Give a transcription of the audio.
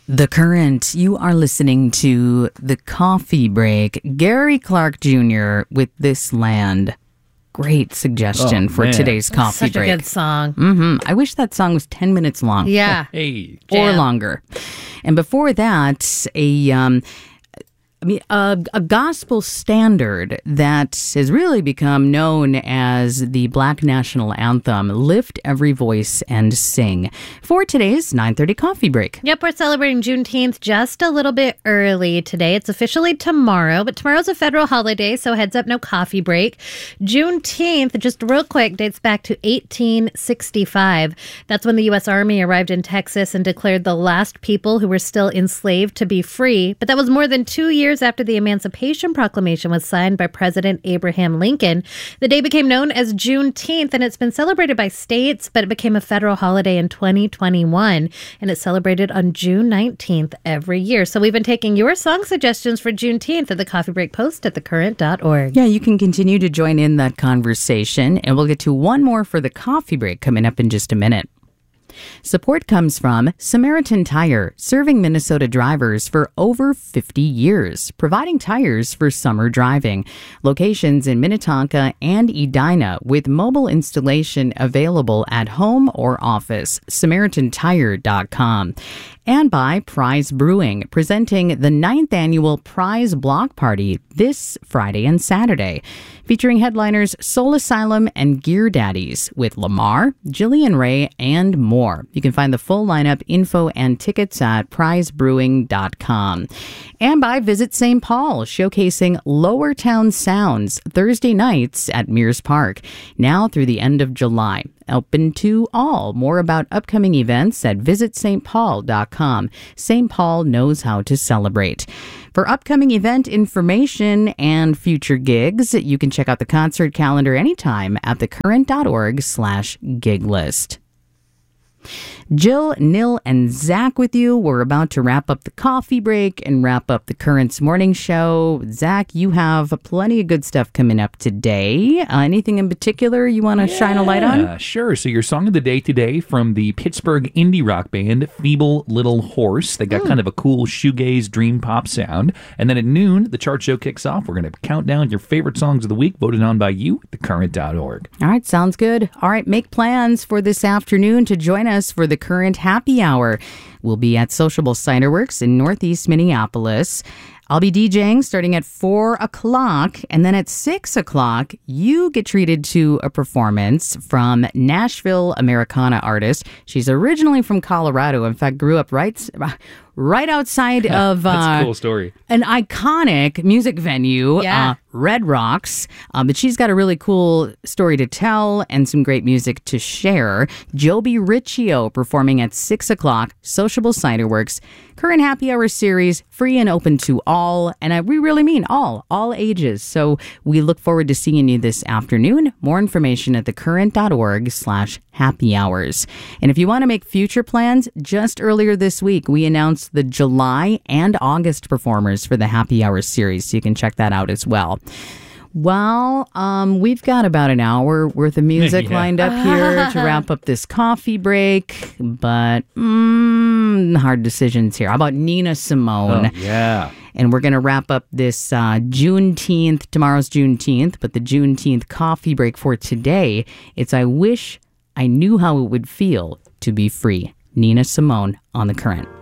The Current. You are listening to The Coffee Break. Gary Clark Jr. with This Land. Great suggestion for today's coffee break. Such a good song. I wish that song was 10 minutes long. Yeah. Hey. Or longer. And before that, a gospel standard that has really become known as the Black National Anthem, Lift Every Voice and Sing, for today's 9:30 coffee break. Yep, we're celebrating Juneteenth just a little bit early today. It's officially tomorrow, but tomorrow's a federal holiday, so heads up, no coffee break. Juneteenth, just real quick, dates back to 1865. That's when the U.S. Army arrived in Texas and declared the last people who were still enslaved to be free. But that was more than 2 years after the Emancipation Proclamation was signed by President Abraham Lincoln. The day became known as Juneteenth, and it's been celebrated by states, but it became a federal holiday in 2021, and it's celebrated on June 19th every year. So we've been taking your song suggestions for Juneteenth at the Coffee Break Post at thecurrent.org. Yeah, you can continue to join in that conversation, and we'll get to one more for the coffee break coming up in just a minute. Support comes from Samaritan Tire, serving Minnesota drivers for over 50 years, providing tires for summer driving. Locations in Minnetonka and Edina with mobile installation available at home or office. SamaritanTire.com. And by Prize Brewing, presenting the 9th annual Prize Block Party this Friday and Saturday, featuring headliners Soul Asylum and Gear Daddies with Lamar, Jillian Ray, and more. You can find the full lineup, info, and tickets at prizebrewing.com. And by Visit St. Paul, showcasing Lower Town Sounds Thursday nights at Mears Park, now through the end of July. Open to all. More about upcoming events at visitstpaul.com. St. Paul knows how to celebrate. For upcoming event information and future gigs, you can check out the concert calendar anytime at thecurrent.org/gig list. Jill, Nil, and Zach with you. We're about to wrap up the coffee break and wrap up the Current's morning show. Zach, you have plenty of good stuff coming up today. Anything in particular you want to shine a light on? Sure. So your song of the day today from the Pittsburgh indie rock band Feeble Little Horse. They got kind of a cool shoegaze dream pop sound. And then at noon, the chart show kicks off. We're going to count down your favorite songs of the week, voted on by you at thecurrent.org. All right, sounds good. All right, make plans for this afternoon to join us for the Current Happy Hour. We'll be at Sociable Cider Works in Northeast Minneapolis. I'll be DJing starting at 4 o'clock, and then at 6 o'clock, you get treated to a performance from Nashville Americana artist. She's originally from Colorado. In fact, grew up right outside of That's a cool story. An iconic music venue, Red Rocks. But she's got a really cool story to tell and some great music to share. Joby Riccio performing at 6 o'clock, Sociable Cider Works. Current Happy Hour series, free and open to all. And we really mean all ages. So we look forward to seeing you this afternoon. More information at thecurrent.org/happy hours. And if you want to make future plans, just earlier this week, we announced the July and August performers for the Happy Hour series. So you can check that out as well. Well, we've got about an hour worth of music lined up here to wrap up this coffee break, but hard decisions here. How about Nina Simone? Oh, yeah. And we're going to wrap up this Juneteenth, tomorrow's Juneteenth, but the Juneteenth coffee break for today, it's I Wish I Knew How It Would Feel to Be Free. Nina Simone on The Current.